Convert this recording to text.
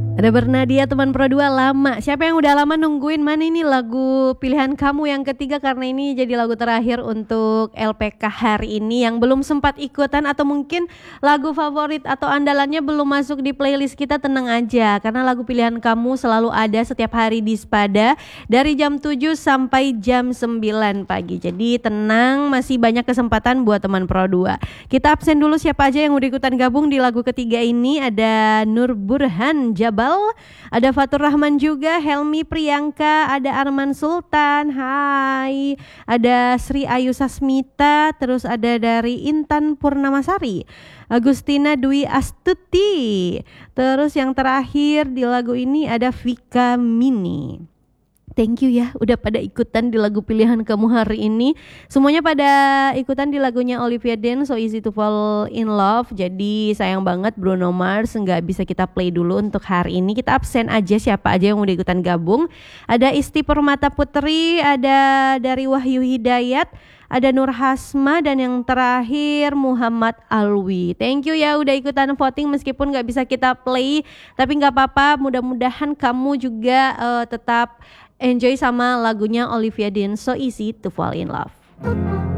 Ada Bernadia teman Pro 2 lama. Siapa yang udah lama nungguin mana ini lagu pilihan kamu yang ketiga, karena ini jadi lagu terakhir untuk LPK hari ini. Yang belum sempat ikutan atau mungkin lagu favorit atau andalannya belum masuk di playlist kita, tenang aja karena lagu pilihan kamu selalu ada setiap hari di Spada dari jam 7 sampai jam 9 pagi. Jadi tenang, masih banyak kesempatan buat teman Pro 2. Kita absen dulu siapa aja yang udah ikutan gabung di lagu ketiga ini. Ada Nur Burhan Jabal, ada Fatur Rahman juga, Helmi Priyanka, ada Arman Sultan, hai, ada Sri Ayu Sasmita, terus ada dari Intan Purnamasari, Agustina Dwi Astuti, terus yang terakhir di lagu ini ada Vika Mini. Thank you ya udah pada ikutan di lagu pilihan kamu hari ini. Semuanya pada ikutan di lagunya Olivia Dean, So Easy to Fall in Love. Jadi sayang banget Bruno Mars nggak bisa kita play dulu untuk hari ini. Kita absen aja siapa aja yang udah ikutan gabung. Ada Isti Permata Putri, ada dari Wahyu Hidayat, ada Nur Hasma, dan yang terakhir Muhammad Alwi. Thank you ya udah ikutan voting meskipun gak bisa kita play, tapi gak apa-apa, mudah-mudahan kamu juga tetap enjoy sama lagunya Olivia Dean, So Easy to Fall in Love.